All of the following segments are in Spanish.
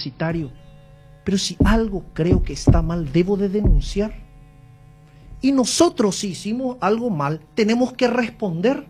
universitario, pero si algo creo que está mal, debo de denunciar. Y nosotros, si hicimos algo mal, tenemos que responder.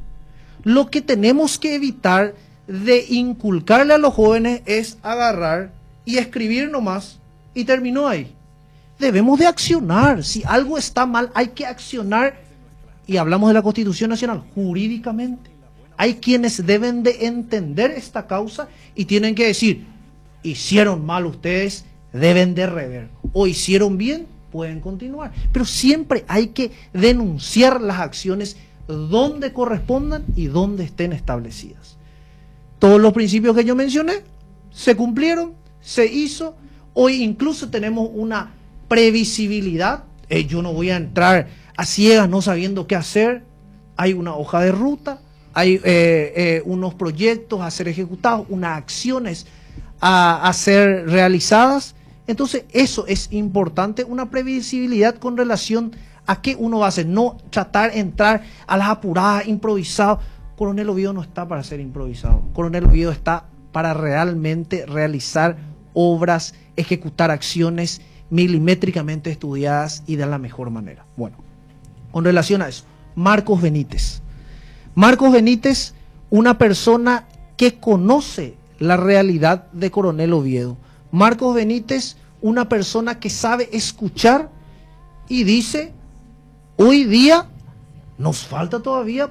Lo que tenemos que evitar de inculcarle a los jóvenes es agarrar y escribir nomás y terminó ahí. Debemos de accionar. Si algo está mal, hay que accionar. Y hablamos de la Constitución Nacional, jurídicamente. Hay quienes deben de entender esta causa y tienen que decir, hicieron mal ustedes, deben de rever. O hicieron bien, pueden continuar. Pero siempre hay que denunciar las acciones donde correspondan y donde estén establecidas. Todos los principios que yo mencioné se cumplieron, se hizo. Hoy incluso tenemos una previsibilidad. Yo no voy a entrar a ciegas no sabiendo qué hacer. Hay una hoja de ruta, hay unos proyectos a ser ejecutados, unas acciones a ser realizadas. Entonces eso es importante, una previsibilidad con relación a qué uno va a hacer, no tratar de entrar a las apuradas, improvisado. Coronel Oviedo no está para ser improvisado, Coronel Oviedo está para realmente realizar obras, ejecutar acciones milimétricamente estudiadas y de la mejor manera. Bueno, con relación a eso, Marcos Benítez. Marcos Benítez, una persona que conoce la realidad de Coronel Oviedo. Marcos Benítez, una persona que sabe escuchar y dice, hoy día nos falta todavía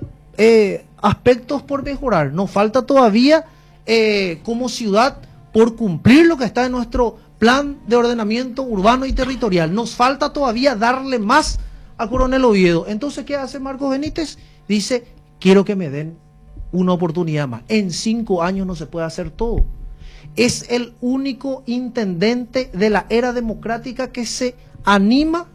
aspectos por mejorar, nos falta todavía como ciudad por cumplir lo que está en nuestro plan de ordenamiento urbano y territorial, nos falta todavía darle más a Coronel Oviedo. Entonces, ¿qué hace Marcos Benítez? Dice, quiero que me den una oportunidad más. En 5 años no se puede hacer todo. Es el único intendente de la era democrática que se anima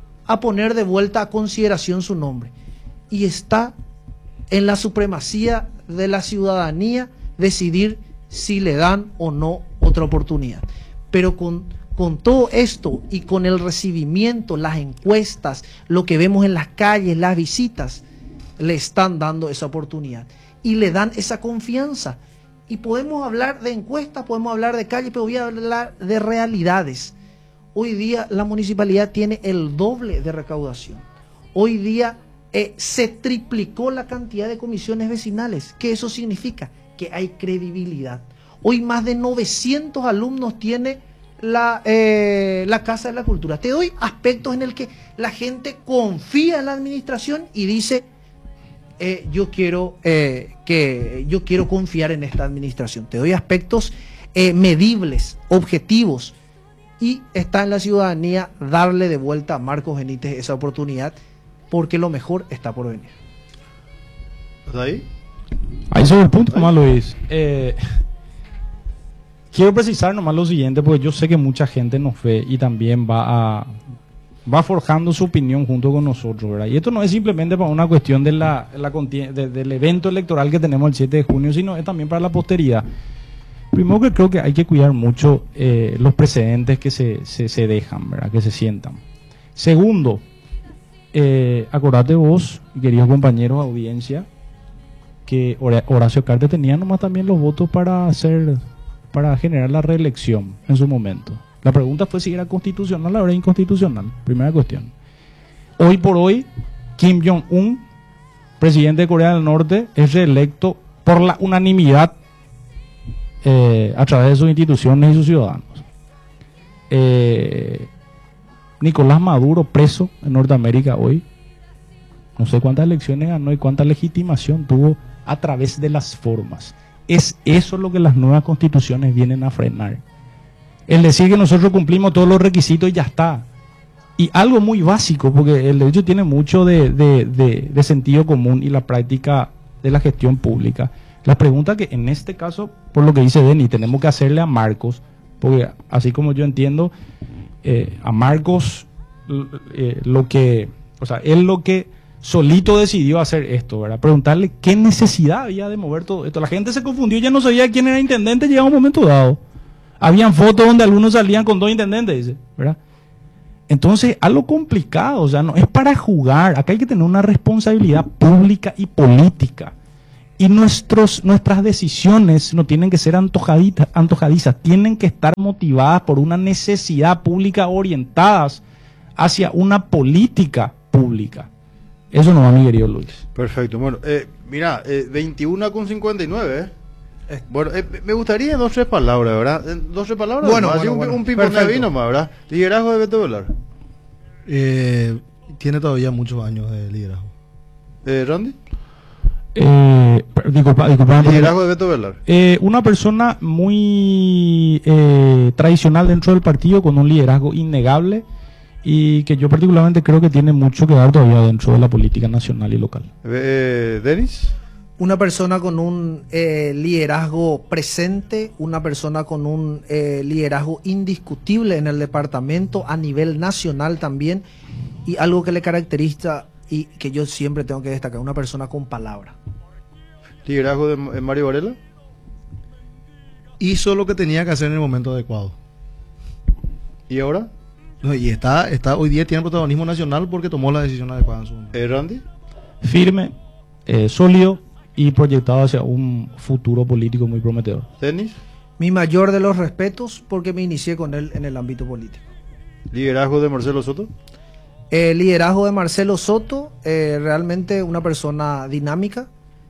a poner de vuelta a consideración su nombre. Y está en la supremacía de la ciudadanía decidir si le dan o no otra oportunidad. Pero con todo esto y con el recibimiento, las encuestas, lo que vemos en las calles, las visitas, le están dando esa oportunidad y le dan esa confianza. Y podemos hablar de encuestas, podemos hablar de calle, pero voy a hablar de realidades. Hoy día la municipalidad tiene el doble de recaudación. Hoy día se triplicó la cantidad de comisiones vecinales. ¿Qué eso significa? Que hay credibilidad. Hoy más de 900 alumnos tiene la Casa de la Cultura. Te doy aspectos en el que la gente confía en la administración y dice, yo quiero confiar en esta administración. Te doy aspectos medibles, objetivos, y está en la ciudadanía darle de vuelta a Marcos Benítez esa oportunidad, porque lo mejor está por venir. ¿Estás ahí? Ahí sobre el punto, nomás Luis. Quiero precisar nomás lo siguiente, porque yo sé que mucha gente nos ve y también va forjando su opinión junto con nosotros, ¿verdad? Y esto no es simplemente para una cuestión de del evento electoral que tenemos el 7 de junio, sino es también para la posteridad. Primero, que creo que hay que cuidar mucho los precedentes que se dejan, ¿verdad? Que se sientan. Segundo, acordate vos, queridos compañeros de audiencia, que Horacio Cartes tenía nomás también los votos para generar la reelección en su momento. La pregunta fue si era constitucional o era inconstitucional. Primera cuestión. Hoy por hoy, Kim Jong-un, presidente de Corea del Norte, es reelecto por la unanimidad a través de sus instituciones y sus ciudadanos. Nicolás Maduro, preso en Norteamérica hoy. No sé cuántas elecciones ganó y cuánta legitimación tuvo a través de las formas. Es eso lo que las nuevas constituciones vienen a frenar. El decir que nosotros cumplimos todos los requisitos y ya está. Y algo muy básico, porque el derecho tiene mucho de sentido común y la práctica de la gestión pública. La pregunta que en este caso, por lo que dice Denis, tenemos que hacerle a Marcos, porque así como yo entiendo, a Marcos, él lo que solito decidió hacer esto, ¿verdad? Preguntarle qué necesidad había de mover todo esto. La gente se confundió, ya no sabía quién era intendente, llegaba un momento dado. Habían fotos donde algunos salían con 2 intendentes, dice, ¿verdad? Entonces, algo complicado, o sea, no es para jugar. Acá hay que tener una responsabilidad pública y política. Y nuestras decisiones no tienen que ser antojadizas, tienen que estar motivadas por una necesidad pública, orientadas hacia una política pública. Eso no va, mi querido Luis. Perfecto. Bueno, mira, 21:59, Bueno, me gustaría en 2-3 palabras, ¿verdad? En 2-3 palabras. Bueno, así bueno, un ping-pong de vino más, ¿verdad? Liderazgo de Beto Velar. Tiene todavía muchos años de liderazgo. Randy. Disculpa, Liderazgo de Beto Velar. Una persona muy tradicional dentro del partido, con un liderazgo innegable, y que yo particularmente creo que tiene mucho que dar todavía dentro de la política nacional y local. Denis. Una persona con un liderazgo presente, una persona con un liderazgo indiscutible en el departamento, a nivel nacional también, y algo que le caracteriza y que yo siempre tengo que destacar, una persona con palabra. Liderazgo de Mario Varela. Hizo lo que tenía que hacer en el momento adecuado. ¿Y ahora? No, y está hoy día tiene protagonismo nacional porque tomó la decisión adecuada en su momento. Randy. Firme, sólido y proyectado hacia un futuro político muy prometedor. Denis. Mi mayor de los respetos, porque me inicié con él en el ámbito político. Liderazgo de Marcelo Soto. Liderazgo de Marcelo Soto, realmente una persona dinámica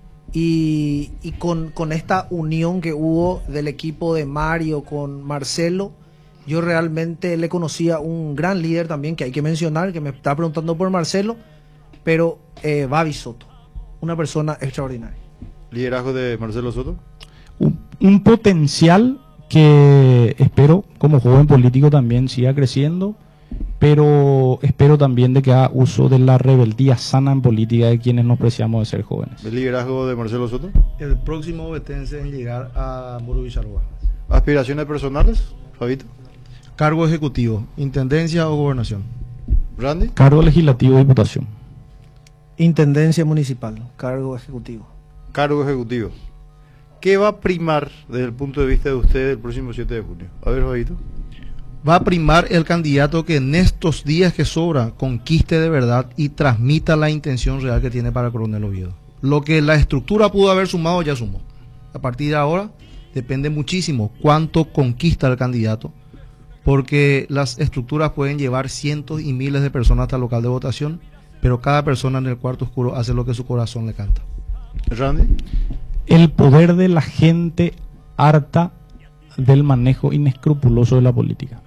y con esta unión que hubo del equipo de Mario con Marcelo, yo realmente le conocía un gran líder también, que hay que mencionar, que me está preguntando por Marcelo, pero Babi Soto, una persona extraordinaria. Liderazgo de Marcelo Soto. Un potencial que espero como joven político también siga creciendo, pero espero también de que haga uso de la rebeldía sana en política de quienes nos preciamos de ser jóvenes. ¿El liderazgo de Marcelo Soto? El próximo betense en llegar a Muro Villarroa. ¿Aspiraciones personales, Fabito? Cargo ejecutivo, intendencia o gobernación. ¿Randy? Cargo legislativo y diputación. Intendencia municipal, cargo ejecutivo. Cargo ejecutivo. ¿Qué va a primar desde el punto de vista de usted el próximo 7 de junio? A ver, Fabito. Va a primar el candidato que en estos días que sobra conquiste de verdad y transmita la intención real que tiene para Coronel Oviedo. Lo que la estructura pudo haber sumado ya sumó. A partir de ahora depende muchísimo cuánto conquista el candidato, porque las estructuras pueden llevar cientos y miles de personas hasta el local de votación, pero cada persona en el cuarto oscuro hace lo que su corazón le canta. ¿Randy? El poder de la gente harta del manejo inescrupuloso de la política.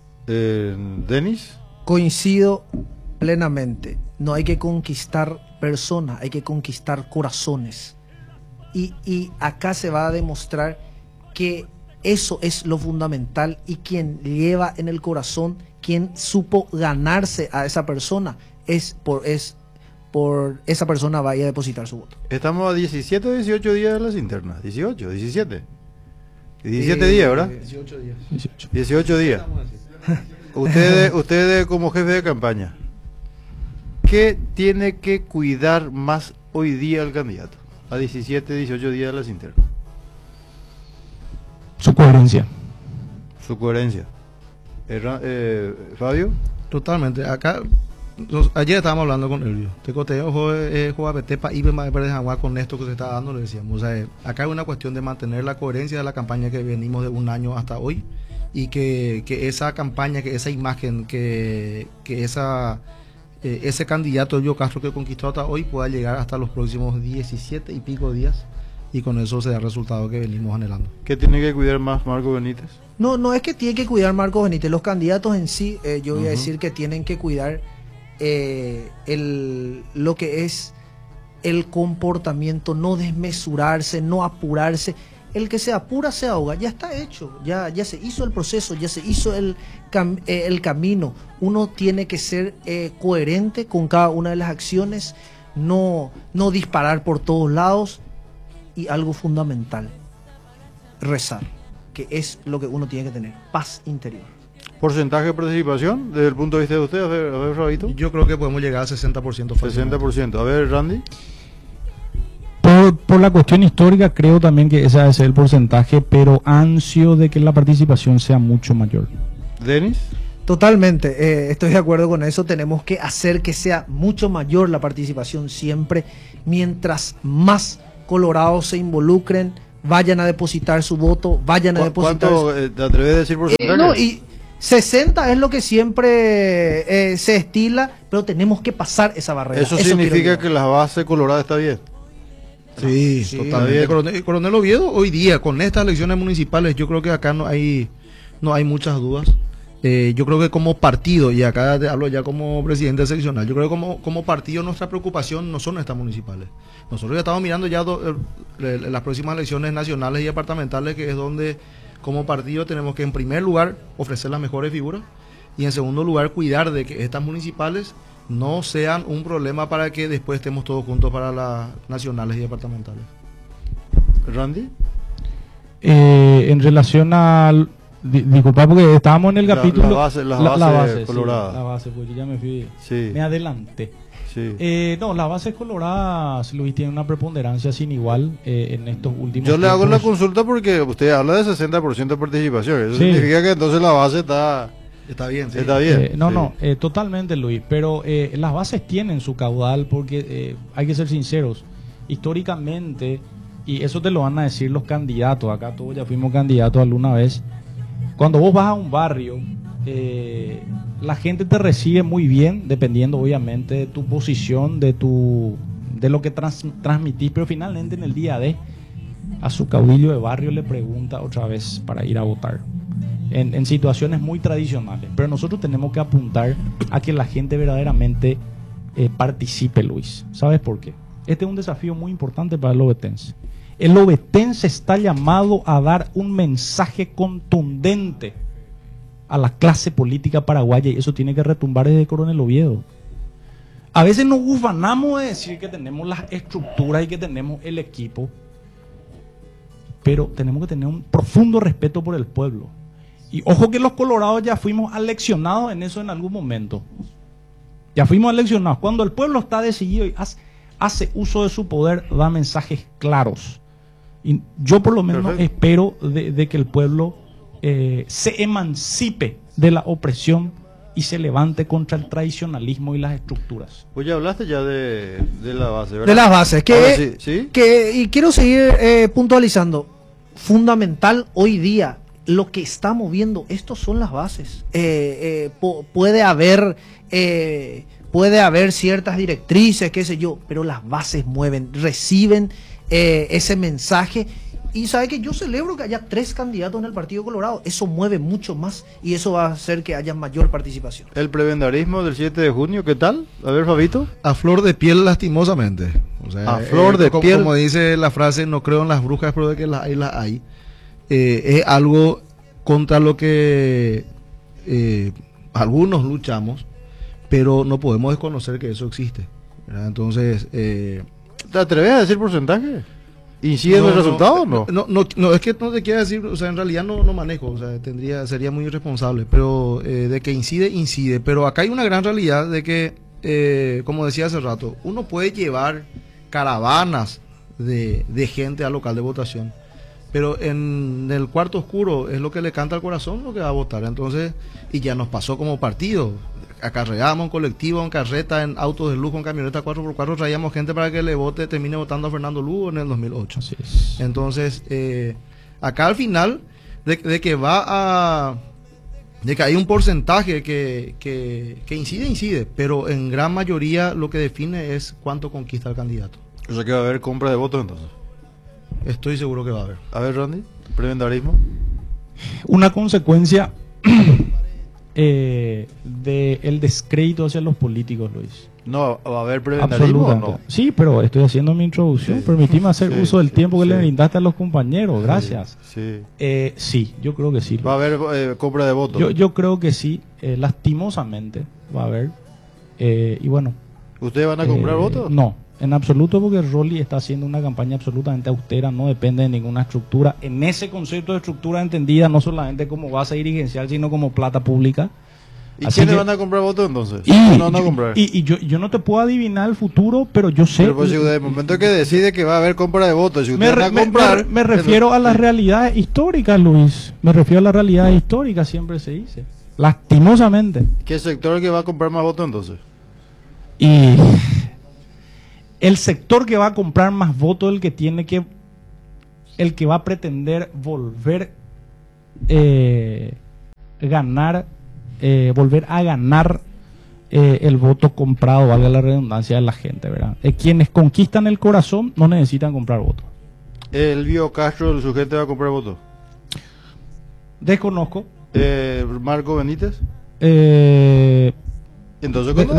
¿Denis? Coincido plenamente. No hay que conquistar personas, hay que conquistar corazones. Y acá se va a demostrar que eso es lo fundamental, y quien lleva en el corazón, quien supo ganarse a esa persona, por esa persona vaya a depositar su voto. Estamos a 17 o 18 días de las internas. 18, 17. 17 días, ¿verdad? 18 días. 18 días. Ustedes como jefe de campaña, ¿qué tiene que cuidar más hoy día el candidato? A 17, 18 días de las internas. Su coherencia. Su coherencia. Fabio. Totalmente. Acá, ayer estábamos hablando con Elvio. Te coteo, juega Betepa y con esto que se está dando, le decíamos. O sea, acá hay una cuestión de mantener la coherencia de la campaña que venimos de un año hasta hoy, y que esa campaña, que esa imagen, que ese candidato Elvio Castro que conquistó hasta hoy pueda llegar hasta los próximos 17 y pico días, y con eso se da el resultado que venimos anhelando. ¿Qué tiene que cuidar más Marco Benítez? No es que tiene que cuidar Marcos Benítez. Los candidatos en sí, yo voy a decir que tienen que cuidar lo que es el comportamiento, no desmesurarse, no apurarse. El que se apura se ahoga. Ya está hecho, ya se hizo el proceso, ya se hizo el camino. Uno tiene que ser coherente con cada una de las acciones, no disparar por todos lados, y algo fundamental, rezar, que es lo que uno tiene que tener, paz interior. ¿Porcentaje de participación desde el punto de vista de usted? A ver, Rabito. Yo creo que podemos llegar al 60%. 60%. A ver, Randy. Por la cuestión histórica, creo también que ese debe ser el porcentaje, pero ansio de que la participación sea mucho mayor. ¿Denis? Totalmente, estoy de acuerdo con eso. Tenemos que hacer que sea mucho mayor la participación siempre. Mientras más colorados se involucren, vayan a depositar su voto, vayan a depositar ¿Cuánto te atreves a decir porcentaje? no, y 60 es lo que siempre se estila, pero tenemos que pasar esa barrera. Eso significa que la base colorada está bien. Sí, Sí, totalmente. Coronel Oviedo, hoy día, con estas elecciones municipales, yo creo que acá no hay muchas dudas. Yo creo que como partido, y acá te hablo ya como presidente seccional, yo creo que como partido nuestra preocupación no son estas municipales. Nosotros ya estamos mirando ya las próximas elecciones nacionales y departamentales, que es donde como partido tenemos que en primer lugar ofrecer las mejores figuras y en segundo lugar cuidar de que estas municipales no sean un problema para que después estemos todos juntos para las nacionales y departamentales. Randy. En relación al... disculpa porque estábamos en el capítulo... La base colorada. Sí, la base, pues yo ya me fui... Sí. Me adelanté. Sí. No, las bases coloradas, Luis, tiene una preponderancia sin igual en estos últimos Yo le hago la tiempos. consulta porque usted habla de 60% de participación. Eso Sí. significa que entonces la base está Está bien, sí. bien. No, Sí. totalmente, Luis, pero las bases tienen su caudal porque hay que ser sinceros, históricamente, y eso te lo van a decir los candidatos, acá todos ya fuimos candidatos alguna vez, cuando vos vas a un barrio, la gente te recibe muy bien, dependiendo obviamente de tu posición, de lo que transmitís, pero finalmente en el día de a su caudillo de barrio le pregunta otra vez para ir a votar. En situaciones muy tradicionales, pero nosotros tenemos que apuntar a que la gente verdaderamente participe, Luis. ¿Sabes por qué? Este es un desafío muy importante para el ovetense. El ovetense está llamado a dar un mensaje contundente a la clase política paraguaya, y eso tiene que retumbar desde Coronel Oviedo. A veces nos ufanamos de decir que tenemos las estructuras y que tenemos el equipo, pero tenemos que tener un profundo respeto por el pueblo. Y ojo que los colorados ya fuimos aleccionados en eso en algún momento. Ya fuimos aleccionados. Cuando el pueblo está decidido y hace uso de su poder, da mensajes claros. Y yo por lo menos Perfecto. espero de que el pueblo se emancipe de la opresión y se levante contra el tradicionalismo y las estructuras. Pues ya hablaste ya de la base, ¿verdad? De las bases, Ahora sí, ¿sí? y quiero seguir puntualizando. Fundamental hoy día, lo que está moviendo, estos son las bases. Puede haber ciertas directrices, qué sé yo, pero las bases mueven, reciben ese mensaje. Y sabe que yo celebro que haya 3 candidatos en el Partido Colorado. Eso mueve mucho más y eso va a hacer que haya mayor participación. El prebendarismo del 7 de junio, ¿qué tal? A ver, Fabito. A flor de piel, lastimosamente. O sea, A flor de piel. Como dice la frase, no creo en las brujas, pero de que las hay. Es algo contra lo que algunos luchamos, pero no podemos desconocer que eso existe, ¿verdad? Entonces, ¿Te atreves a decir porcentaje? ¿Incide en el resultado o no? No, es que no te quiero decir, o sea, en realidad no manejo, o sea, sería muy irresponsable, pero de que incide, pero acá hay una gran realidad de que, como decía hace rato, uno puede llevar caravanas de gente al local de votación, pero en el cuarto oscuro es lo que le canta al corazón lo que va a votar. Entonces, y ya nos pasó como partido, acarreábamos en colectivo, en carreta, en autos de lujo, en camioneta 4x4, traíamos gente para que le vote, termine votando a Fernando Lugo en el 2008. Así es. Entonces, acá al final de que hay un porcentaje que incide, pero en gran mayoría lo que define es cuánto conquista el candidato. O sea que va a haber compra de votos entonces. Estoy seguro que va a haber. A ver, Randy, prebendarismo. Una consecuencia del descrédito hacia los políticos, Luis. No, va a haber prebendarismo o Absolutamente. no. Sí, pero estoy haciendo mi introducción. Sí, Permitime hacer sí, uso del sí, tiempo que sí. le brindaste a los compañeros. Gracias. Sí. Sí, yo creo que sí. Va a haber compra de votos. Yo creo que sí. Lastimosamente va a haber. Y bueno. ¿Ustedes van a comprar votos? No, en absoluto, porque Rolly está haciendo una campaña absolutamente austera, no depende de ninguna estructura. En ese concepto de estructura entendida no solamente como base dirigencial, sino como plata pública. ¿Y Así quiénes que- van a comprar votos entonces? Y, ¿Quiénes van a comprar? yo no te puedo adivinar el futuro, pero yo sé. Pero pues, si desde el momento que decide que va a haber compra de votos, si Me, ustedes van a comprar... me refiero a las realidades históricas, Luis. Me refiero a las realidades históricas, siempre se dice. Lastimosamente. ¿Qué sector es que va a comprar más votos entonces? Y el sector que va a comprar más votos, el que va a pretender volver volver a ganar el voto comprado, valga la redundancia, de la gente, ¿verdad? Quienes conquistan el corazón no necesitan comprar votos. El Bio Castro, el sujeto va a comprar votos. Desconozco. Marco Benítez. Entonces, Me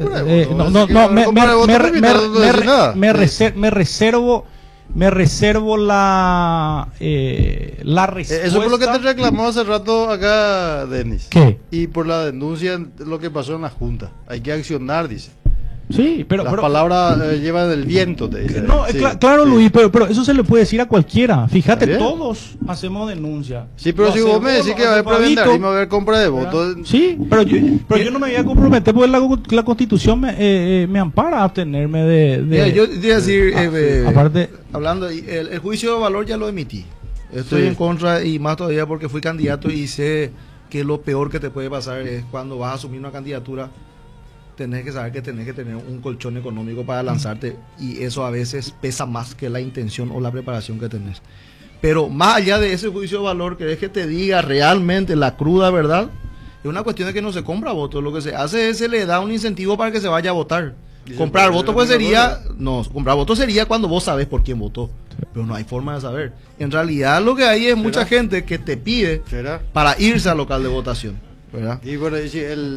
reservo la respuesta. Eso fue lo que te reclamó hace rato acá, Denis. ¿Qué? Y por la denuncia, lo que pasó en la Junta. Hay que accionar, dice. Sí, pero... Las palabras llevan el viento, te dice. No, Sí, claro, sí. Luis, pero eso se le puede decir a cualquiera. Fíjate, ¿Está bien? todos hacemos denuncia. Sí, pero Lo si hace vos me decís lo que va a hace haber Fabito, preventarismo, va a haber compra de votos. Sí, pero yo no me voy a comprometer porque la Constitución me ampara a abstenerme Mira, yo te iba a decir, aparte... hablando, el juicio de valor ya lo emití. Estoy Sí. en contra, y más todavía porque fui candidato y sé que lo peor que te puede pasar es cuando vas a asumir una candidatura, tenés que saber que tenés que tener un colchón económico para lanzarte, y eso a veces pesa más que la intención o la preparación que tenés. Pero más allá de ese juicio de valor, ¿querés que te diga realmente la cruda verdad? Es una cuestión de que no se compra votos. Lo que se hace es se le da un incentivo para que se vaya a votar. Y Comprar se votos puede pues tener sería... No, comprar votos sería cuando vos sabes por quién votó. Pero no hay forma de saber. En realidad lo que hay es mucha gente que te pide ¿Será? para irse al local de votación, ¿verdad? Y bueno, y si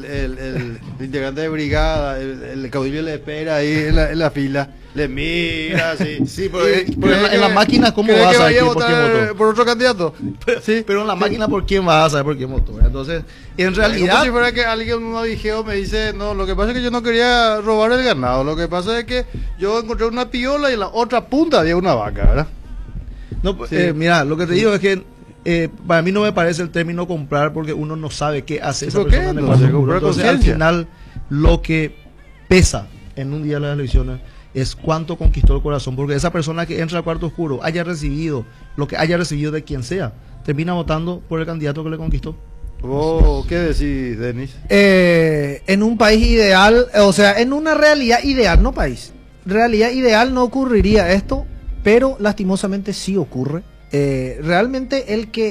el integrante de brigada, el caudillo le espera ahí en la fila, le mira así. Sí, pero, Y pero cree en la que- máquina, ¿cómo cree vas que a vaya saber por quién votó? por otro candidato? Sí. Pero en la máquina, ¿por quién vas a saber por quién votó? ¿Verdad? Entonces, en Como realidad... si fuera que alguien, un adigeo, me dice, no, lo que pasa es que yo no quería robar el ganado, lo que pasa es que yo encontré una piola y en la otra punta había una vaca, ¿verdad? No, Sí. mira, lo que te digo es que para mí no me parece el término comprar, porque uno no sabe qué hace esa ¿Por qué? persona en el Entonces, cuarto oscuro. comprar Entonces, al conciencia. final, lo que pesa en un día de las elecciones es cuánto conquistó el corazón, porque esa persona que entra al cuarto oscuro haya recibido lo que haya recibido de quien sea, termina votando por el candidato que le conquistó. ¿Vos qué decís, Denis? En un país ideal, o sea, en una realidad ideal, no país, realidad ideal no ocurriría esto, pero lastimosamente sí ocurre. Realmente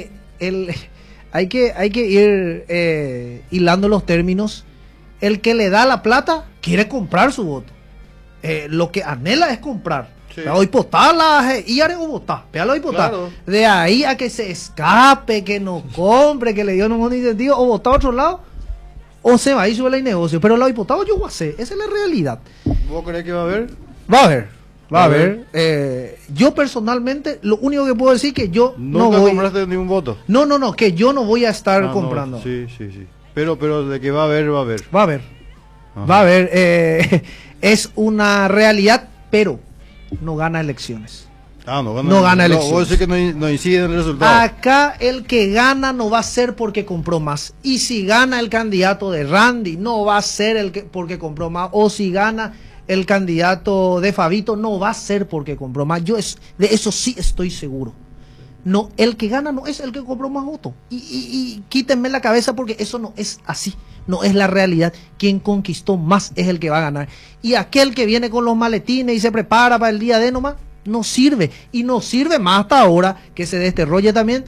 hay que ir hilando los términos. El que le da la plata quiere comprar su voto. Lo que anhela es comprar. Sí. Hoy postarla y haré un votar. Péalo y votar. Claro. De ahí a que se escape, que no compre, que le dio ningún incentivo, o votar a otro lado, o se va a ir sobre el negocio. Pero lo diputado yo voy a hacer. Esa es la realidad. ¿Vos crees que va a haber? Va a haber. Va a A haber. Yo personalmente, lo único que puedo decir es que yo no Nunca voy. compraste ni un voto. No, que yo no voy a estar Ah, no, comprando. sí. Pero de que va a haber, va a haber. Va a haber. Ajá. Va a haber. Es una realidad, pero no gana elecciones. Ah, no gana. No gana Vos elecciones. decís que no incide en el resultado. Acá el que gana no va a ser porque compró más. Y si gana el candidato de Randy, no va a ser el que porque compró más. O si gana el candidato de Fabito, no va a ser porque compró más. De eso sí estoy seguro. No, el que gana no es el que compró más votos. Y quítenme la cabeza porque eso no es así. No es la realidad. Quien conquistó más es el que va a ganar. Y aquel que viene con los maletines y se prepara para el día de nomás, no sirve. Y no sirve más hasta ahora que se desarrolle también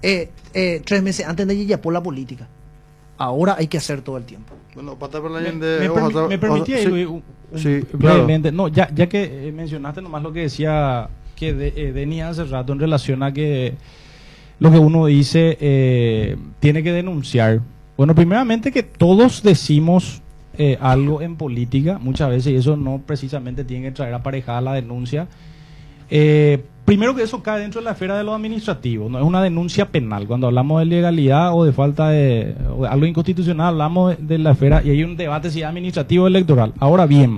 3 meses antes de llegar por la política. Ahora hay que hacer todo el tiempo. Bueno, para por la Me, gente. me permitía sí, Luis, sí, claro. brevemente. No, ya que mencionaste nomás lo que decía que Denis hace rato en relación a que lo que uno dice tiene que denunciar. Bueno, primeramente que todos decimos algo en política muchas veces y eso no precisamente tiene que traer aparejada la denuncia. Primero que eso cae dentro de la esfera de lo administrativo, no es una denuncia penal. Cuando hablamos de legalidad o de falta o de algo inconstitucional, hablamos de la esfera y hay un debate si es administrativo o electoral. Ahora bien,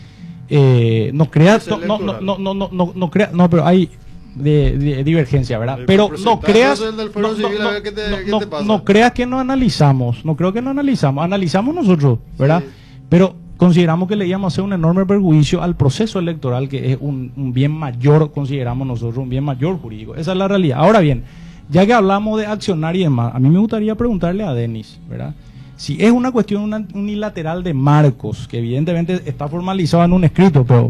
no creas, Es electoral. no, pero hay de divergencia, ¿verdad? El Pero no porcentaje creas, es el del fuero civil, a ver qué te pasa. no creas que no analizamos, no creo que no analizamos nosotros, ¿verdad? Sí. Pero consideramos que le íbamos a hacer un enorme perjuicio al proceso electoral, que es un bien mayor, consideramos nosotros, un bien mayor jurídico. Esa es la realidad. Ahora bien, ya que hablamos de accionar y demás, a mí me gustaría preguntarle a Denis, ¿verdad? Si es una cuestión unilateral de marcos, que evidentemente está formalizado en un escrito, pero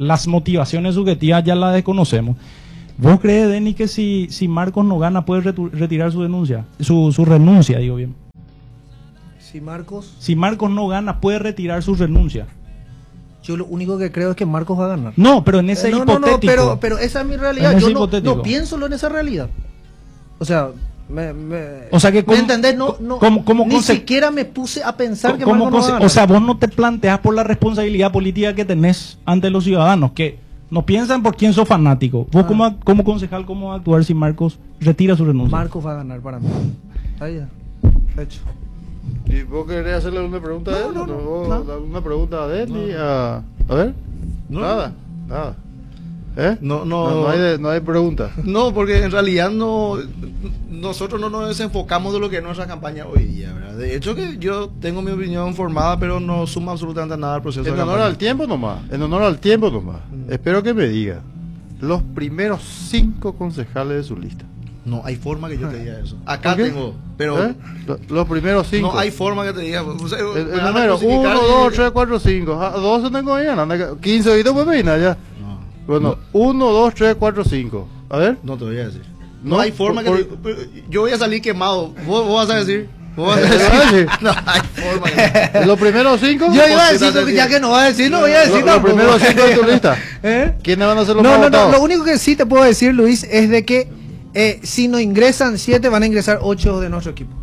las motivaciones subjetivas ya las desconocemos. ¿Vos crees, Denis, que si Marcos no gana puede retirar su denuncia? Su renuncia, digo bien. Si Marcos, Si Marcos no gana puede retirar su renuncia. yo lo único que creo es que Marcos va a ganar. No, pero en ese hipotético. pero esa es mi realidad. En Yo ese no, hipotético. no pienso en esa realidad. O sea, O sea que ¿me como- entendés? No, ni siquiera me puse a pensar que ¿Cómo Marcos no va a ganar. o sea, vos no te planteas por la responsabilidad política que tenés ante los ciudadanos, que no piensan por quién sos fanático. Vos como concejal, ¿cómo va a actuar si Marcos retira su renuncia? Marcos va a ganar para mí. Ahí ya. Hecho. ¿Y vos querés hacerle una pregunta a él? ¿Una pregunta a Denis? A ver. No. Nada. ¿Eh? No hay pregunta. No, porque en realidad nosotros no nos desenfocamos de lo que es nuestra campaña hoy día, ¿verdad? De hecho que yo tengo mi opinión formada, pero no suma absolutamente nada al proceso En de honor campaña. al tiempo nomás. Espero que me diga los primeros 5 concejales de su lista. No hay forma que yo te diga eso. Acá ¿Por qué? tengo, pero ¿Eh? Los primeros 5. no hay forma que te diga. O sea, El me van a número crucificar 1, y- 2, 3, 4, 5. 12 tengo ahí, anda, 15 ahorita pues me ya. No, Bueno, 1, 2, 3, 4, 5. A ver. no te voy a decir. No, No hay forma por- que te, pero yo voy a salir quemado. ¿Vos vas a decir? ¿Vos vas a ¿Te vas a decir? decir? No hay forma que... Los primeros 5. Yo iba a decir, ya que no va a decir, no voy a decir Los tampoco. primeros 5 de tu lista. ¿Eh? ¿Quiénes van a ser los No, más no, votados? lo único que sí te puedo decir, Luis, es de que si no ingresan 7, van a ingresar 8 de nuestro equipo.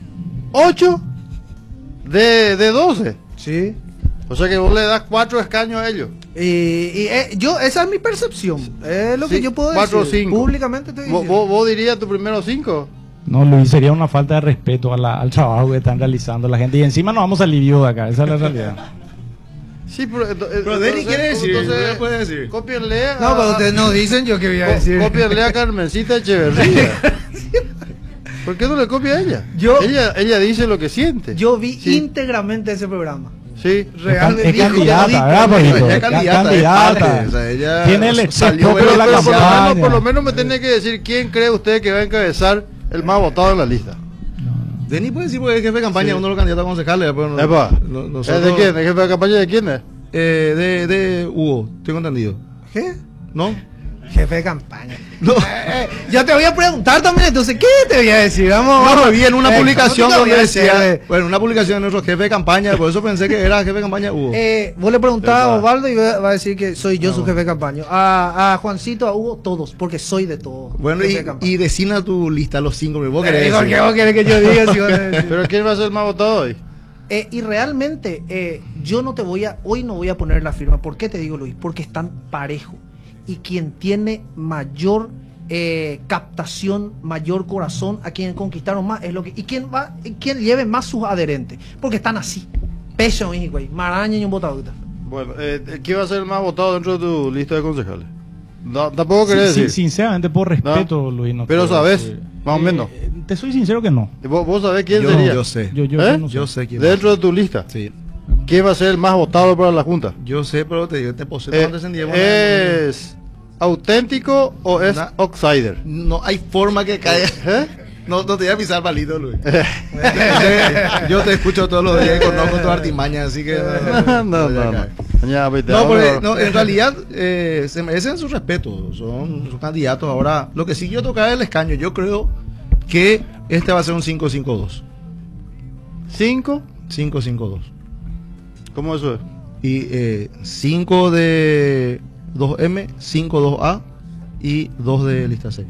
8 de 12. Sí. O sea que vos le das 4 escaños a ellos. Esa es mi percepción. Es lo que Sí, yo puedo 4 o decir. 5. Públicamente estoy ¿Vos, diciendo. vos dirías tus primeros 5? No, Luis, sería una falta de respeto al trabajo que están realizando la gente. Y encima nos vamos a salir vivos de acá, esa es la realidad. Sí, pero Denis quiere decir, ¿qué puede decir? Cópienle a... No, pero ustedes no dicen, yo qué voy a decir. Cópienle a Carmencita Echeverría. ¿Por qué no le copia a ella? Yo- ella dice lo que siente. Yo vi Sí. íntegramente ese programa. Sí. Realmente. Es candidata, ¿verdad, Pablito? Ella es candidata, es parte, Candidata. o sea, ella Tiene el salió propio de la Pero campaña. por lo menos me tiene que decir quién cree usted que va a encabezar el más votado en la lista. Denis puede decir porque es jefe de campaña, Sí. uno de los candidatos a concejales. Pero Epa. nosotros- ¿Es de quién? ¿El jefe de campaña de quién es? De Hugo, tengo entendido. ¿Qué? ¿No? Jefe de campaña. No. Yo te voy a preguntar también, entonces, ¿qué te voy a decir? Vamos. No, vi en una publicación ¿cómo te voy donde a hacer? decía, bueno, una publicación de nuestro jefe de campaña, por eso pensé que era jefe de campaña Hugo. Vos le preguntás a Epa. Osvaldo y va a decir que soy yo su jefe de campaña. A Juancito, a Hugo, todos, porque soy de todos. Bueno, jefe de campaña. y designa tu lista los 5, vos querés ¿Por decir. qué vos querés que yo diga? Si vos decís? ¿Pero quién va a ser el más votado hoy? Y realmente yo hoy no voy a poner la firma. ¿Por qué te digo, Luis? Porque están parejo. Y quien tiene mayor captación, mayor corazón, a quien conquistaron más es lo que. Y quien lleve más sus adherentes. Porque están así. Peso, güey. Maraña y un botado. Bueno, ¿quién va a ser el más votado dentro de tu lista de concejales? No, tampoco querés Sí, decir. sinceramente, por respeto, Luis. No Pero quiero sabes, decir. más o menos. Te soy sincero que no. ¿Vos sabés quién Yo, sería? yo sé. Yo ¿Eh? no sé. Yo sé quién Dentro de tu lista. Sí. ¿Quién va a ser el más votado para la Junta? Yo sé, pero te digo, te poseo Eh, cuando descendíamos. ¿Es auténtico o es Una- outsider? No hay forma que caiga. ¿Eh? No te voy a pisar palito, Luis. Yo te escucho todos los días y conozco tu artimaña, así que. No. Ya, pues, te No, hago- porque no, en realidad se merecen su respeto. Son candidatos. Ahora, lo que sí yo tocar el escaño, yo creo que este va a ser un 5-5-2. 5. 5-5-2. ¿Cómo eso es? Y 5 de 2M, 5 2A y 2 de lista 6.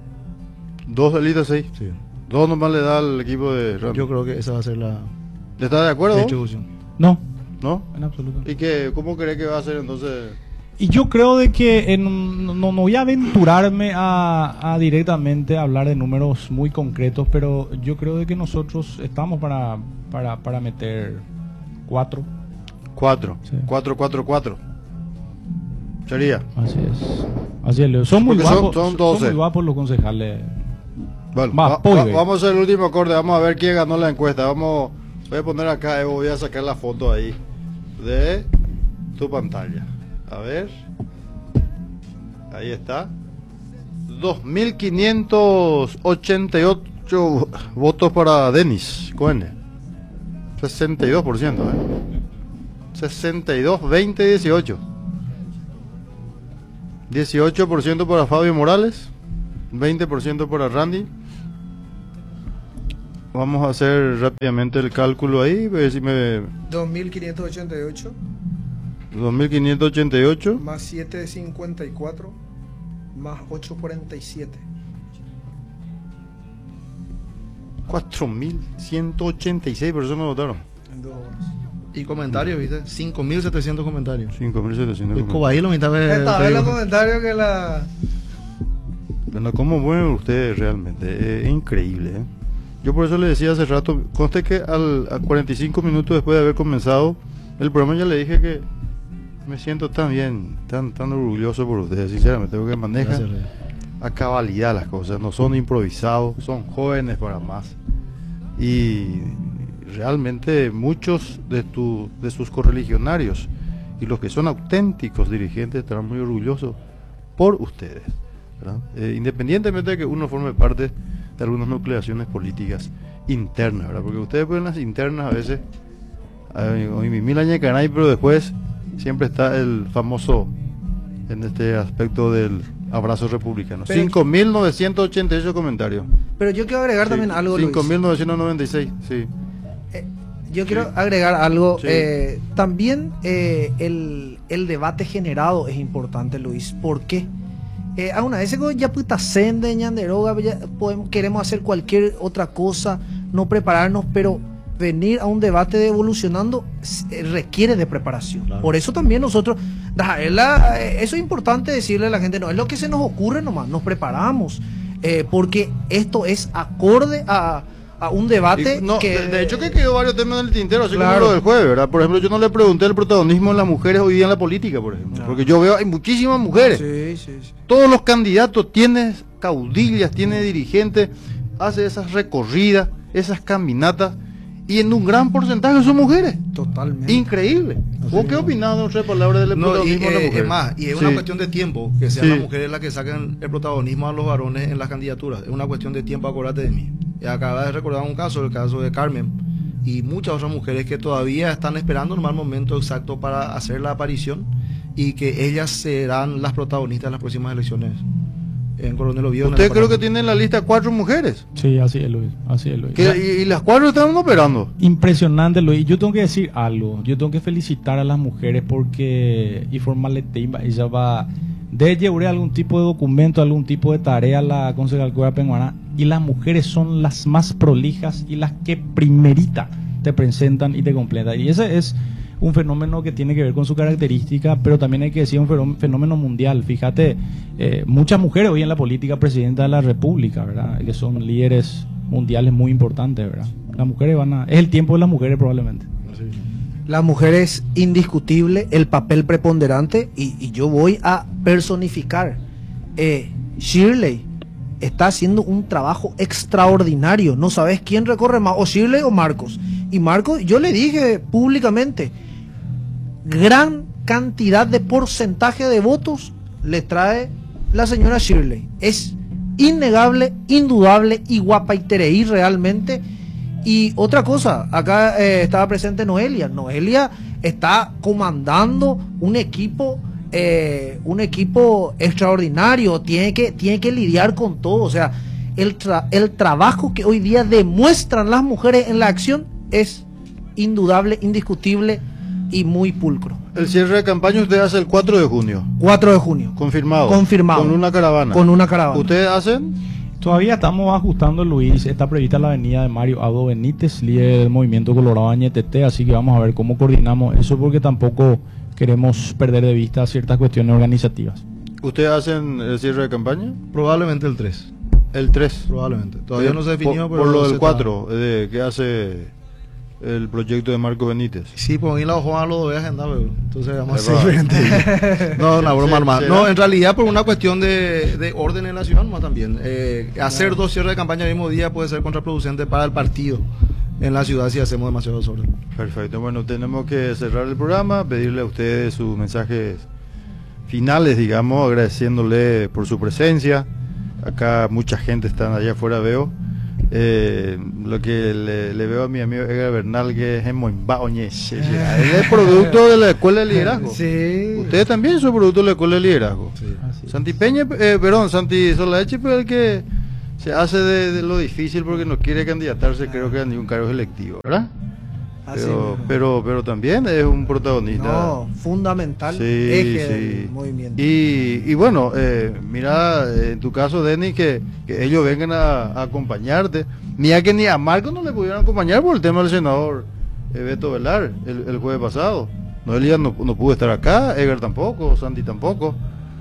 2 de lista 6. Sí. 2 nomás le da al equipo de Rams. Yo creo que esa va a ser la ¿Estás de acuerdo? distribución. No, ¿No? en absoluto. ¿Y cómo crees que va a ser entonces? Y yo creo de que no voy a aventurarme a directamente hablar de números muy concretos, pero yo creo de que nosotros estamos para meter 4. 4. Sí. 4-4-4. Sería. Así es. Así es, Leo. Son muy Porque son- guapos. son 12. muy guapos los concejales. Bueno, Va, Poibe. vamos a hacer el último corte. Vamos a ver quién ganó la encuesta. Voy a poner acá, Evo, voy a sacar la foto ahí de tu pantalla. A ver. Ahí está. 2.588 votos para Denis Cohen. 62%, 62, 20, 18. 18% para Fabio Morales, 20% para Randy. Vamos a hacer rápidamente el cálculo ahí, ver si me... 2.588 2.588 más 754 más 847. 4.186 personas votaron. En 2 horas. Y comentarios, ¿viste? 5.700 comentarios. 5.700 Pues Cobaí lo mitad de... Esta vez los comentarios que la... Bueno, ¿cómo mueven ustedes realmente? Es increíble, ¿eh? Yo por eso le decía hace rato, conste que a 45 minutos después de haber comenzado el programa ya le dije que me siento tan bien, tan orgulloso por ustedes, sinceramente, porque manejan Gracias, Rey. a cabalidad las cosas, no son improvisados, son jóvenes para más. Y realmente muchos de sus correligionarios y los que son auténticos dirigentes estarán muy orgullosos por ustedes, ¿verdad? Independientemente de que uno forme parte de algunas nucleaciones políticas internas, ¿verdad? Porque ustedes ven las internas a veces, hoy mil años de canay, pero después siempre está el famoso, en este aspecto del abrazo republicano. 5.988 comentarios. Pero yo quiero agregar también algo, Luis. 5.996, sí. Yo quiero agregar algo. Sí. También el debate generado es importante, Luis. ¿Por qué? A una vez ya puta sende, ñanderoga, queremos hacer cualquier otra cosa, no prepararnos, pero venir a un debate de evolucionando requiere de preparación. Claro. Por eso también nosotros, eso es importante decirle a la gente, no es lo que se nos ocurre nomás, nos preparamos, porque esto es acorde a un debate No, que... de hecho que quedó varios temas en el tintero, así Claro. como lo del jueves, ¿verdad? Por ejemplo, yo no le pregunté el protagonismo de las mujeres hoy día en la política, por ejemplo, No. porque yo veo hay muchísimas mujeres. Sí. Todos los candidatos tienen caudillas, tienen dirigentes, hace esas recorridas, esas caminatas, y en un gran porcentaje son mujeres. Totalmente. Increíble. ¿Vos qué opinás de nuestra palabra del No, y, protagonismo de la mujer? es más, y es Sí. una cuestión de tiempo que sean Sí. las mujeres las que sacan el protagonismo a los varones en las candidaturas. Es una cuestión de tiempo, acordate de mí. Y acabas de recordar un caso, el caso de Carmen y muchas otras mujeres que todavía están esperando el mal momento exacto para hacer la aparición y que ellas serán las protagonistas en las próximas elecciones en Coronel Oviedo. Usted creo que tiene en la lista 4 mujeres. Sí, así es, Luis. Así es, Luis. Y las 4 están operando. Impresionante, Luis. Yo tengo que decir algo. Yo tengo que felicitar a las mujeres porque ella va de llevar algún tipo de documento, algún tipo de tarea a la concejal Cueva Penguaná, y las mujeres son las más prolijas y las que primerita te presentan y te completan. Y ese es un fenómeno que tiene que ver con su característica, pero también hay que decir un fenómeno mundial. Fíjate, muchas mujeres hoy en la política, presidenta de la República, ¿verdad? Que son líderes mundiales muy importantes, ¿verdad? Las mujeres es el tiempo de las mujeres probablemente. La mujer es indiscutible, el papel preponderante, y yo voy a personificar. Shirley está haciendo un trabajo extraordinario. No sabes quién recorre más, o Shirley o Marcos. Y Marcos, yo le dije públicamente, gran cantidad de porcentaje de votos le trae la señora Shirley. Es innegable, indudable y guapa y tereí realmente. Y otra cosa, acá estaba presente Noelia. Noelia está comandando un equipo extraordinario. Tiene que lidiar con todo. O sea, el trabajo que hoy día demuestran las mujeres en la acción es indudable, indiscutible y muy pulcro. El cierre de campaña usted hace el 4 de junio. 4 de junio. Confirmado. Confirmado. Con una caravana. Con una caravana. ¿Ustedes hacen? Todavía estamos ajustando, Luis. Está prevista la avenida de Mario Abdo Benítez, líder del Movimiento Colorado Añetete, así que vamos a ver cómo coordinamos eso, porque tampoco queremos perder de vista ciertas cuestiones organizativas. ¿Ustedes hacen el cierre de campaña? Probablemente el 3. El 3. Probablemente. Todavía no se definió, por pero lo se del está- 4, que hace el proyecto de Marco Benítez. Sí, pues a mí la Juan lo voy a agendar, pero entonces vamos a Ahí va. hacer diferente. No, una broma ¿Será? más. No, en realidad por una cuestión de orden en la ciudad más también. Hacer 2 cierres de campaña el mismo día puede ser contraproducente para el partido en la ciudad si hacemos demasiado desorden. Perfecto. Bueno, tenemos que cerrar el programa, pedirle a ustedes sus mensajes finales, digamos, agradeciéndole por su presencia. Acá mucha gente está allá afuera, veo. Lo que le veo a mi amigo Edgar Bernal, que es en Moimba Oñese. Él es producto de la Escuela de Liderazgo. Sí. Ustedes también son producto de la Escuela de Liderazgo. Sí. Santi Peña, perdón, Santi Solaeche, pero el que se hace de lo difícil porque no quiere candidatarse, creo que a ningún cargo electivo, ¿verdad? Así Pero también es un protagonista. No, fundamental Sí, eje sí. del movimiento. Y bueno, mira, en tu caso, Denis, que ellos vengan a acompañarte. Mira que ni a Marco no le pudieron acompañar por el tema del senador Beto Velar el jueves pasado. Noelia no pudo estar acá, Edgar tampoco, Santi tampoco.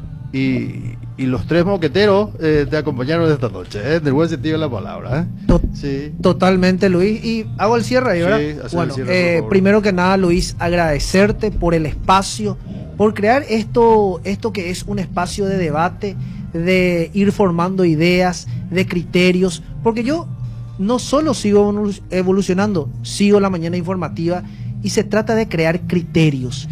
Y los tres moqueteros te acompañaron esta noche, en el buen sentido de la palabra. Sí. Totalmente, Luis. Y hago el cierre ahí, ¿verdad? Sí, hacer bueno, el cierre, por favor. primero que nada, Luis, agradecerte por el espacio, por crear esto que es un espacio de debate, de ir formando ideas, de criterios, porque yo no solo sigo evolucionando, sigo la mañana informativa y se trata de crear criterios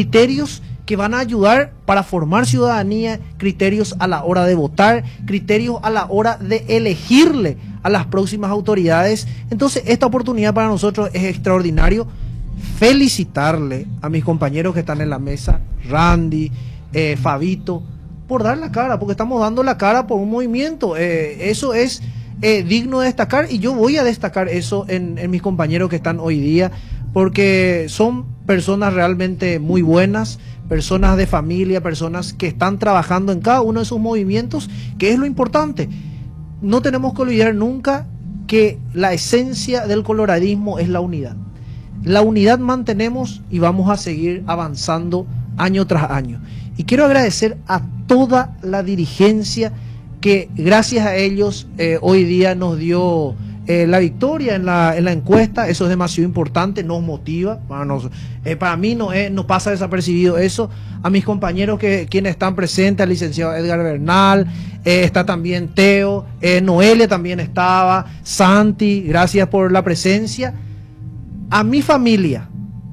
que van a ayudar para formar ciudadanía, criterios a la hora de votar, criterios a la hora de elegirle a las próximas autoridades. Entonces, esta oportunidad para nosotros es extraordinario. Felicitarle a mis compañeros que están en la mesa, Randy, Fabito, por dar la cara, porque estamos dando la cara por un movimiento. Eso es digno de destacar, y yo voy a destacar eso en mis compañeros que están hoy día, porque son personas realmente muy buenas, personas de familia, personas que están trabajando en cada uno de sus movimientos, que es lo importante. No tenemos que olvidar nunca que la esencia del coloradismo es la unidad. La unidad mantenemos y vamos a seguir avanzando año tras año. Y quiero agradecer a toda la dirigencia que gracias a ellos hoy día nos dio la victoria en la encuesta. Eso es demasiado importante, nos motiva. Para mí no pasa desapercibido eso. A mis compañeros quienes están presentes, al licenciado Edgar Bernal, está también Teo, Noelia también estaba, Santi, gracias por la presencia. A mi familia,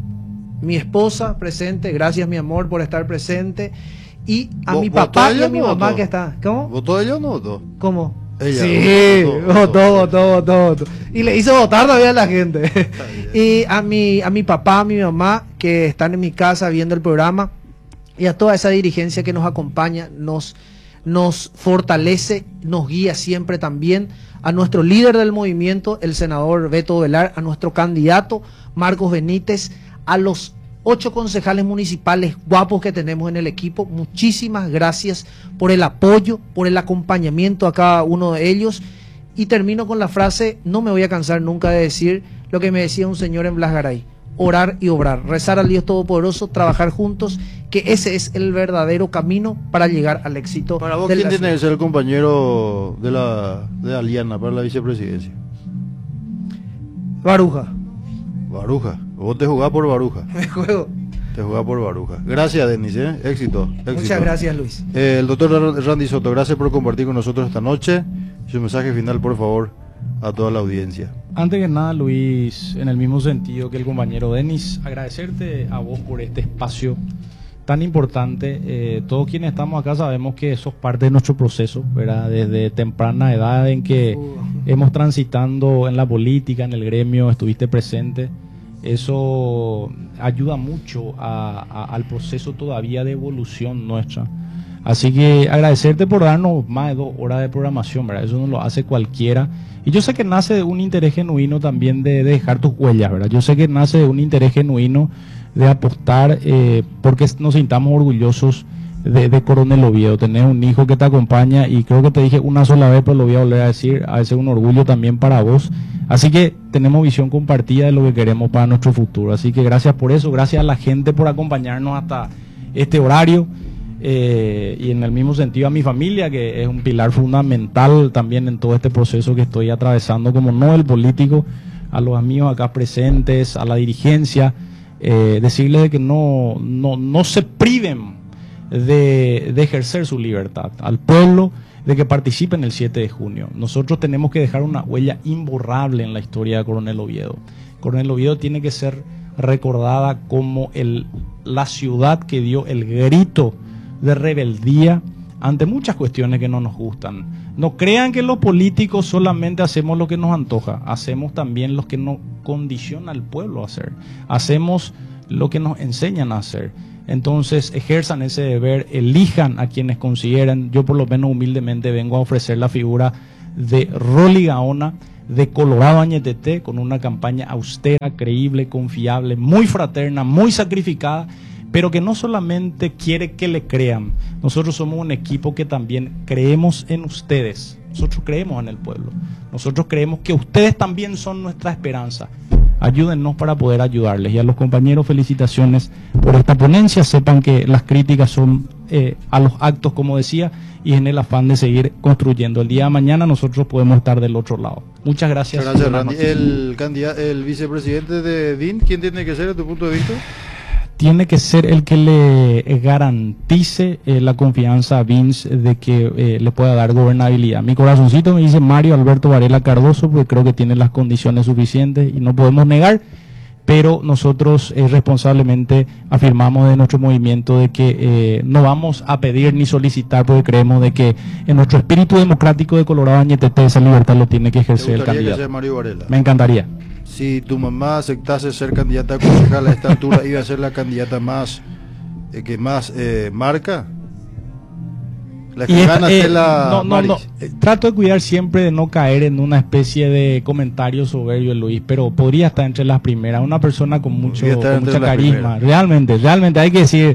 mi esposa presente, gracias mi amor por estar presente. Y a mi papá y a mi mamá que está. ¿Cómo? ¿Votó ella o no votó? ¿Cómo? Ella, sí, votó. Y le hizo votar todavía a la gente. Y a mi papá, a mi mamá, que están en mi casa viendo el programa, y a toda esa dirigencia que nos acompaña, nos fortalece, nos guía siempre también, a nuestro líder del movimiento, el senador Beto Velar, a nuestro candidato Marcos Benítez, a los 8 concejales municipales guapos que tenemos en el equipo. Muchísimas gracias por el apoyo, por el acompañamiento a cada uno de ellos. Y termino con la frase, no me voy a cansar nunca de decir lo que me decía un señor en Blas Garay: orar y obrar, rezar al Dios Todopoderoso, trabajar juntos, que ese es el verdadero camino para llegar al éxito. Para vos, ¿quién tiene que ser el compañero de Aliana para la vicepresidencia? Baruja. Vos te jugás por Baruja. Me juego. Te jugás por Baruja. Gracias, Denis, éxito. Muchas gracias, Luis. El doctor Randy Soto, gracias por compartir con nosotros esta noche. Su mensaje final, por favor, a toda la audiencia. Antes que nada, Luis, en el mismo sentido que el compañero Denis, agradecerte a vos por este espacio tan importante. Todos quienes estamos acá sabemos que sos parte de nuestro proceso, ¿verdad? Desde temprana edad en que hemos transitando en la política, en el gremio, estuviste presente. Eso ayuda mucho al proceso todavía de evolución nuestra. Así que agradecerte por darnos más de 2 horas de programación, ¿verdad? Eso no lo hace cualquiera. Y yo sé que nace de un interés genuino también de dejar tus huellas, ¿verdad? Yo sé que nace de un interés genuino de apostar porque nos sintamos orgullosos de Coronel Oviedo. Tenés un hijo que te acompaña y creo que te dije una sola vez, pero lo voy a volver a decir, a veces un orgullo también para vos. Así que tenemos visión compartida de lo que queremos para nuestro futuro. Así que gracias por eso, gracias a la gente por acompañarnos hasta este horario. Y en el mismo sentido a mi familia, que es un pilar fundamental también en todo este proceso que estoy atravesando como no el político, a los amigos acá presentes, a la dirigencia, decirles que no se priven de ejercer su libertad, al pueblo de que participen el 7 de junio. Nosotros tenemos que dejar una huella imborrable en la historia de Coronel Oviedo. Coronel Oviedo tiene que ser recordada como la ciudad que dio el grito de rebeldía ante muchas cuestiones que no nos gustan No crean que los políticos solamente hacemos lo que nos antoja, hacemos también lo que nos condiciona al pueblo a hacer, hacemos lo que nos enseñan a hacer. Entonces ejerzan ese deber, elijan a quienes consideren. Yo por lo menos humildemente vengo a ofrecer la figura de Rolly Gaona, de Colorado Añetete, con una campaña austera, creíble, confiable, muy fraterna, muy sacrificada, pero que no solamente quiere que le crean. Nosotros somos un equipo que también creemos en ustedes. Nosotros creemos en el pueblo. Nosotros creemos que ustedes también son nuestra esperanza. Ayúdennos para poder ayudarles. Y a los compañeros, felicitaciones por esta ponencia. Sepan que las críticas son a los actos, como decía, y en el afán de seguir construyendo. El día de mañana nosotros podemos estar del otro lado. Muchas gracias. Gracias, Randy. El vicepresidente de DIN, ¿quién tiene que ser desde tu punto de vista? Tiene que ser el que le garantice la confianza a Vince de que le pueda dar gobernabilidad. Mi corazoncito me dice Mario Alberto Varela Cardoso, porque creo que tiene las condiciones suficientes y no podemos negar, pero nosotros responsablemente afirmamos de nuestro movimiento de que no vamos a pedir ni solicitar, porque creemos de que en nuestro espíritu democrático de Colorado Añetete esa libertad lo tiene que ejercer el candidato. Que sea Mario Varela? Me encantaría. Si tu mamá aceptase ser candidata a concejal a esta altura, iba a ser la candidata más que más marca. La que gana es la no. Trato de cuidar siempre de no caer en una especie de comentario soberbio, Luis, pero podría estar entre las primeras. Una persona con mucha carisma. Realmente hay que decir,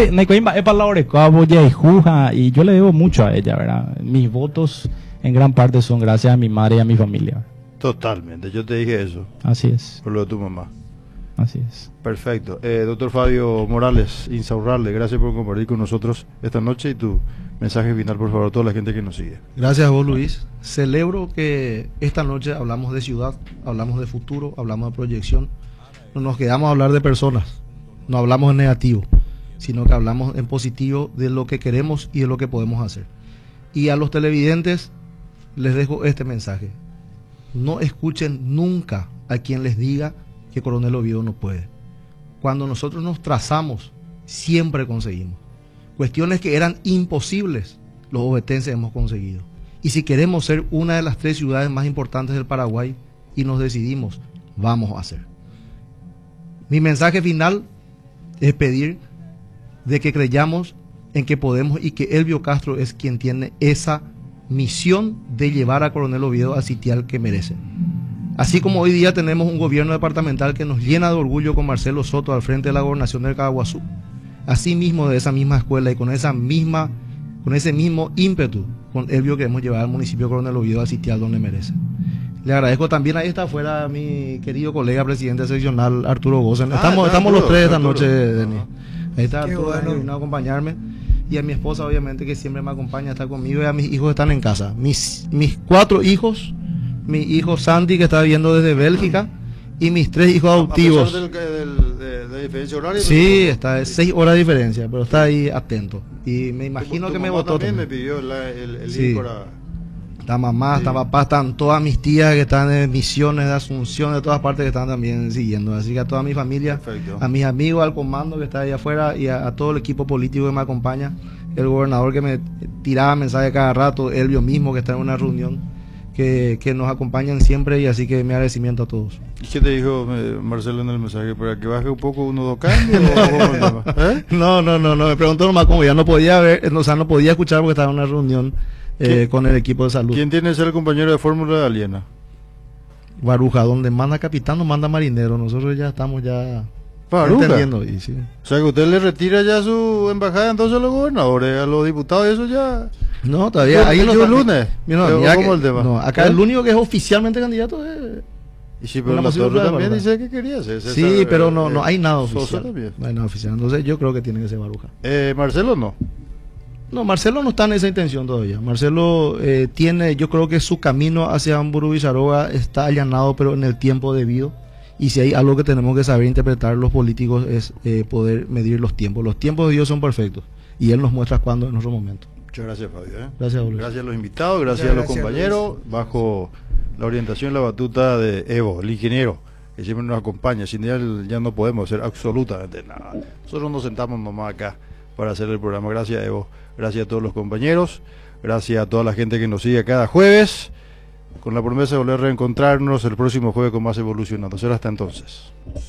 y yo le debo mucho a ella, ¿verdad? Mis votos en gran parte son gracias a mi madre y a mi familia. Totalmente, yo te dije eso. Así es. Por lo de tu mamá. Así es. Perfecto. Doctor Fabio Morales, Insaurralde, gracias por compartir con nosotros esta noche y tu mensaje final, por favor, a toda la gente que nos sigue. Gracias a vos, Luis. Celebro que esta noche hablamos de ciudad, hablamos de futuro, hablamos de proyección. No nos quedamos a hablar de personas, no hablamos en negativo, sino que hablamos en positivo de lo que queremos y de lo que podemos hacer. Y a los televidentes les dejo este mensaje. No escuchen nunca a quien les diga que Coronel Oviedo no puede. Cuando nosotros nos trazamos, siempre conseguimos. Cuestiones que eran imposibles, los ovetenses hemos conseguido. Y si queremos ser una de las 3 ciudades más importantes del Paraguay y nos decidimos, vamos a hacer. Mi mensaje final es pedir de que creyamos en que podemos y que Elvio Castro es quien tiene esa misión de llevar a Coronel Oviedo al sitial que merece. Así como hoy día tenemos un gobierno departamental que nos llena de orgullo con Marcelo Soto al frente de la gobernación del Caaguazú, así mismo de esa misma escuela y con ese mismo ímpetu, con Elvio queremos llevar al municipio de Coronel Oviedo al sitial donde merece. Le agradezco también, ahí está afuera mi querido colega presidente seccional Arturo Gosen. Estamos los 3 esta noche, Denis. Ahí está Arturo, bueno, vino a acompañarme. Y a mi esposa, obviamente, que siempre me acompaña, está conmigo, y a mis hijos que están en casa. Mis 4 hijos, mi hijo Santi, que está viviendo desde Bélgica, y mis 3 hijos adoptivos. ¿A pesar de diferencia horaria? Sí, está 6 horas de diferencia, pero está ahí atento. Y me imagino que me votó también. Me pidió el sí. para... Está mamá, está papá, están todas mis tías que están en Misiones, de Asunción, de todas partes que están también siguiendo. Así que a toda mi familia, perfecto, a mis amigos, al comando que está ahí afuera y a todo el equipo político que me acompaña, el gobernador que me tiraba mensajes cada rato, Elvio mismo que está en una reunión, que nos acompañan siempre, y así que mi agradecimiento a todos. ¿Y qué te dijo Marcelo en el mensaje? ¿Para que baje un poco unos 2 cambios? No, me preguntó nomás cómo ya no podía ver, o sea, no podía escuchar porque estaba en una reunión con el equipo de salud. ¿Quién tiene que ser el compañero de fórmula de Aliena? Baruja, donde manda capitán no manda marinero. Nosotros ya estamos entendiendo. Y, sí. O sea que usted le retira ya su embajada entonces a los gobernadores, a los diputados, eso ya... No, todavía ahí no el lunes. ¿Cómo el tema? No, acá el único que es oficialmente candidato es... Y sí, pero la Torre también dice que quería hacer. Sí, pero no hay nada oficial. No hay nada oficial. Entonces yo creo que tiene que ser Baruja. Marcelo no. No, Marcelo no está en esa intención todavía. Marcelo tiene, yo creo que su camino hacia Hamburgo y Saroga está allanado, pero en el tiempo debido. Y si hay algo que tenemos que saber interpretar los políticos es poder medir los tiempos. Los tiempos de Dios son perfectos y Él nos muestra cuándo es nuestro momento. Muchas gracias, Fabio. Gracias, Luis. Gracias a los invitados, gracias a los compañeros, Luis. Bajo la orientación y la batuta de Evo, el ingeniero, que siempre nos acompaña. Sin él ya no podemos hacer absolutamente nada. Nosotros nos sentamos nomás acá para hacer el programa. Gracias, Evo. Gracias a todos los compañeros. Gracias a toda la gente que nos sigue cada jueves, con la promesa de volver a reencontrarnos el próximo jueves con más Evolucionando. Será hasta entonces.